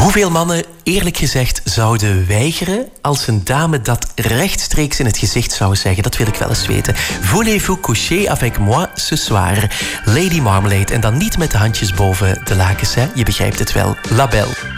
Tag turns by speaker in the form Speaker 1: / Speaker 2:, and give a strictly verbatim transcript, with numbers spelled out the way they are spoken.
Speaker 1: Hoeveel mannen, eerlijk gezegd, zouden weigeren als een dame dat rechtstreeks in het gezicht zou zeggen? Dat wil ik wel eens weten. Voulez-vous coucher avec moi ce soir? Lady Marmalade. En dan niet met de handjes boven de lakens, hè? Je begrijpt het wel. Label.